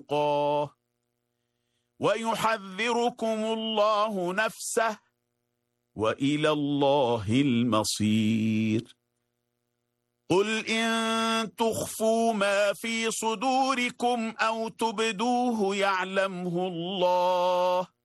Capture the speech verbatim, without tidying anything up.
تقاه ويحذركم الله نفسه وإلى الله المصير. قل إن تخفوا ما في صدوركم أو تبدوه يعلمه الله